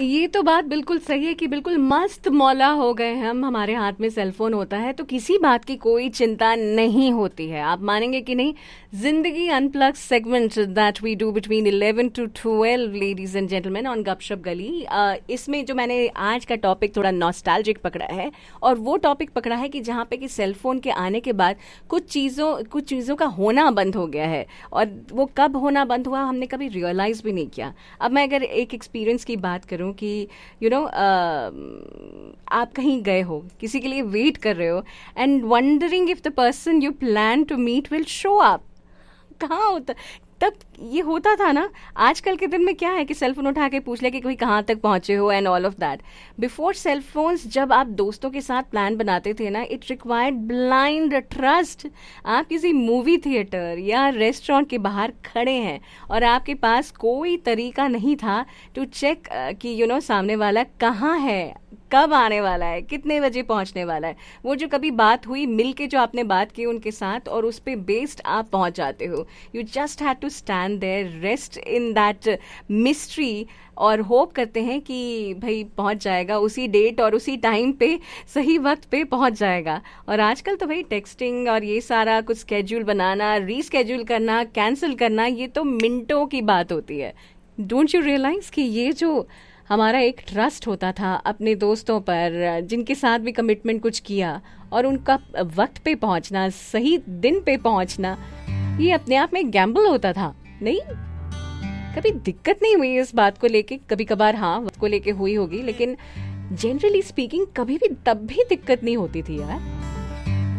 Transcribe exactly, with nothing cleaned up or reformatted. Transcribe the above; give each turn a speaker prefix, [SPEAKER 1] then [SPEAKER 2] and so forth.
[SPEAKER 1] ये तो बात बिल्कुल सही है कि बिल्कुल मस्त मौला हो गए हम, हमारे हाथ में सेलफोन होता है तो किसी बात की कोई चिंता नहीं होती है। आप मानेंगे कि नहीं, जिंदगी unplug segment that we do between eleven to twelve ladies and gentleman on गपशप गली, अ, इसमें जो मैंने आज का टॉपिक थोड़ा नॉस्टैल्जिक पकड़ा है, और वो टॉपिक पकड़ा है कि जहाँ पे कि सेलफोन के आने के बाद कुछ चीज़ों कुछ चीज़ों का होना बंद हो गया है, और वो कब होना बंद हुआ हमने कभी रियलाइज़ भी नहीं किया। अब मैं अगर एक एक्सपीरियंस की बात करूं कि यू you नो know, आप कहीं गए हो, किसी के लिए वेट कर रहे हो, and wondering if the person you plan to meet will show up, कहाँ होता तब ये होता था ना। आजकल के दिन में क्या है कि सेलफोन उठा के पूछ ले कि कोई कहाँ तक पहुंचे हो and all of that. Before cellphones जब आप दोस्तों के साथ प्लान बनाते थे ना, इट रिक्वायर्ड ब्लाइंड ट्रस्ट। आप किसी मूवी थिएटर या रेस्टोरेंट के बाहर खड़े हैं और आपके पास कोई तरीका नहीं था टू चेक कि यू नो सामने वाला कहाँ है, कब आने वाला है, कितने बजे पहुंचने वाला है। वो जो कभी बात हुई, मिल के जो आपने बात की उनके साथ, और उस पे बेस्ड आप पहुंच जाते हो। You just had to stand there, rest in that mystery, और होप करते हैं कि भाई पहुंच जाएगा उसी डेट और उसी टाइम पे, सही वक्त पे पहुंच जाएगा। और आजकल तो भाई टेक्सटिंग और ये सारा कुछ स्केड्यूल बनाना, रीस्केड्यूल करना, कैंसिल करना, ये तो मिनटों की बात होती है। डोंट यू रियलाइज कि ये जो हमारा एक ट्रस्ट होता था अपने दोस्तों पर, जिनके साथ भी कमिटमेंट कुछ किया, और उनका वक्त पे पहुंचना, सही दिन पे पहुंचना, ये अपने आप में गैम्बल होता था। नहीं, कभी दिक्कत नहीं हुई इस बात को लेके, कभी कभार हाँ वक्त को लेके हुई होगी, लेकिन जनरली स्पीकिंग कभी भी तब भी दिक्कत नहीं होती थी यार।